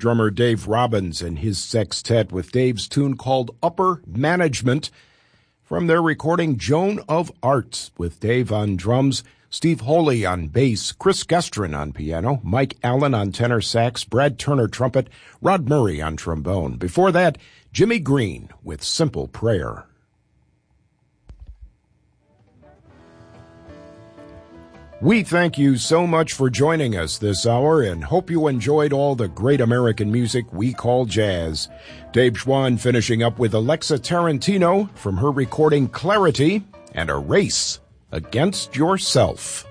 drummer Dave Robbins and his sextet with Dave's tune called Upper Management from their recording Joan of Arc with Dave on drums, Steve Holy on bass, Chris Gestrin on piano, Mike Allen on tenor sax, Brad Turner trumpet, Rod Murray on trombone. Before that, Jimmy Green with Simple Prayer. We thank you so much for joining us this hour and hope you enjoyed all the great American music we call jazz. Dave Schwann finishing up with Alexa Tarantino from her recording Clarity and A Race Against Yourself.